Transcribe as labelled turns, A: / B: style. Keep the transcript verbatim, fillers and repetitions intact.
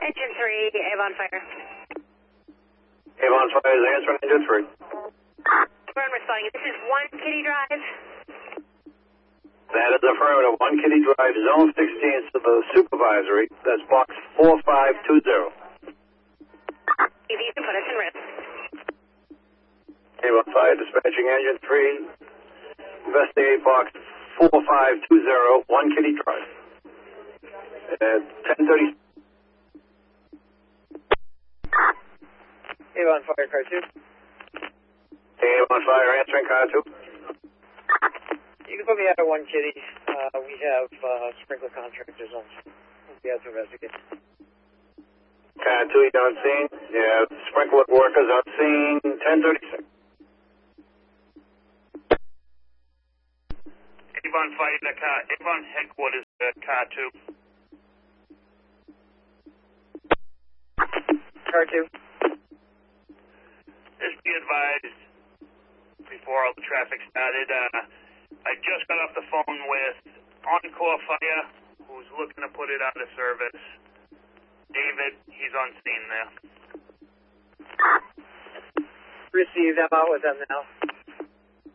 A: Engine three, Avon Fire.
B: Avon Fire is answering engine three.
A: We're responding. This is one Kitty Drive.
B: That is affirmative. One Kitty Drive, Zone sixteen, to the supervisory. That's box four five two zero.
A: If you can put us in risk.
B: Avon Fire dispatching engine three. Investigate box four five two zero, one Kitty Drive. At ten thirty.
C: Avon Fire, car two.
B: Avon Fire answering car two.
C: You can put me out at one Kitty. Uh, we have uh, sprinkler contractors on. We'll be out to investigate.
B: Car two, you're on scene. Yeah, sprinkler workers on scene, ten thirty-six.
D: Avon Fire, the car, Avon headquarters, uh, car two.
C: Car two.
D: Just be advised, before all the traffic started, uh, I just got off the phone with Encore Fire, who's looking to put it out of service. David, he's on scene there.
C: Received. I'm out with them now.